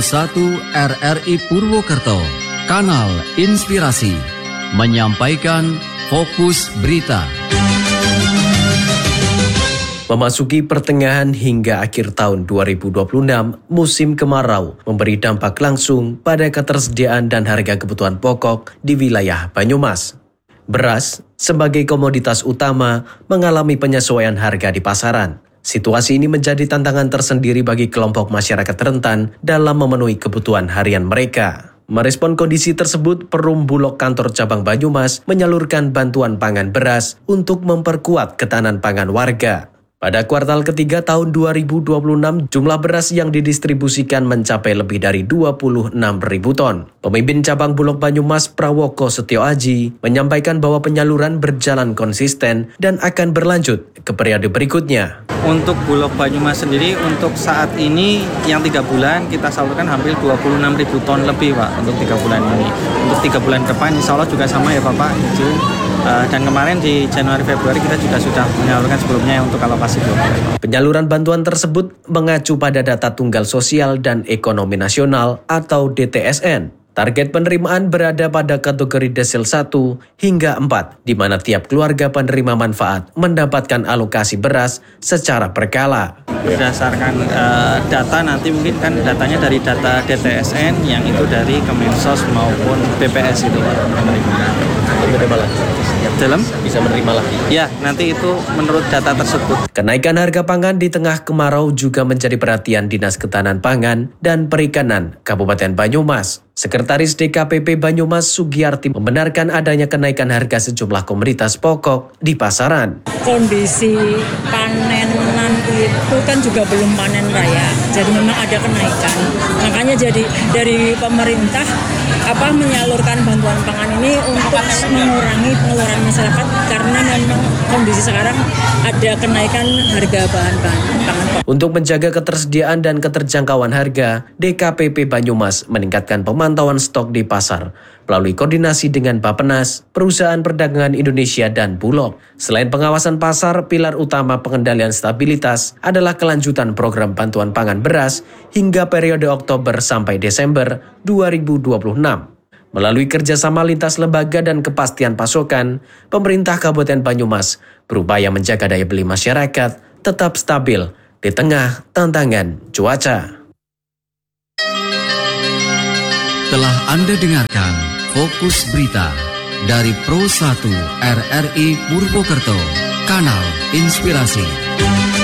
1 RRI Purwokerto, Kanal Inspirasi, menyampaikan Fokus Berita. Memasuki pertengahan hingga akhir tahun 2026, musim kemarau memberi dampak langsung pada ketersediaan dan harga kebutuhan pokok di wilayah Banyumas. Beras, sebagai komoditas utama, mengalami penyesuaian harga di pasaran. Situasi ini menjadi tantangan tersendiri bagi kelompok masyarakat rentan dalam memenuhi kebutuhan harian mereka. Merespon kondisi tersebut, Perum Bulog Kantor Cabang Banyumas menyalurkan bantuan pangan beras untuk memperkuat ketahanan pangan warga. Pada kuartal ketiga tahun 2026, jumlah beras yang didistribusikan mencapai lebih dari 26.000 ton. Pemimpin Cabang Bulog Banyumas Prawoko Setio Aji menyampaikan bahwa penyaluran berjalan konsisten dan akan berlanjut ke periode berikutnya. Untuk Bulog Banyumas sendiri, untuk saat ini yang 3 bulan kita salurkan hampir 26.000 ton lebih Pak untuk 3 bulan ini. Untuk 3 bulan depan insya Allah juga sama ya Bapak, dan kemarin di Januari Februari kita juga sudah menyalurkan sebelumnya untuk alokasi 2 bulan. Penyaluran bantuan tersebut mengacu pada data Tunggal Sosial dan Ekonomi Nasional atau DTSN. Target penerimaan berada pada kategori desil 1 hingga 4, di mana tiap keluarga penerima manfaat mendapatkan alokasi beras secara berkala. Berdasarkan data nanti mungkin kan datanya dari data DTSN yang itu dari Kemensos maupun BPS itu Menerima lagi. Dalam? Bisa menerima lagi. Ya, nanti itu menurut data tersebut. Kenaikan harga pangan di tengah kemarau juga menjadi perhatian Dinas Ketahanan Pangan dan Perikanan Kabupaten Banyumas. Sekretaris DKPP Banyumas Sugiyarti membenarkan adanya kenaikan harga sejumlah komoditas pokok di pasaran. Kondisi panenan itu kan juga belum panen raya, jadi memang ada kenaikan. Makanya jadi dari pemerintah menyalurkan bantuan pangan ini untuk mengurangi pengeluaran masyarakat karena memang kondisi sekarang ada kenaikan harga bahan-bahan pangan pokok. Untuk menjaga ketersediaan dan keterjangkauan harga, DKPP Banyumas meningkatkan pemantauan stok di pasar melalui koordinasi dengan Bappenas, Perusahaan Perdagangan Indonesia, dan Bulog. Selain pengawasan pasar, pilar utama pengendalian stabilitas adalah kelanjutan program bantuan pangan beras hingga periode Oktober sampai Desember 2026. Melalui kerjasama lintas lembaga dan kepastian pasokan, pemerintah Kabupaten Banyumas berupaya menjaga daya beli masyarakat tetap stabil di tengah tantangan cuaca. Telah Anda dengarkan Fokus Berita dari Pro 1 RRI Purwokerto, Kanal Inspirasi.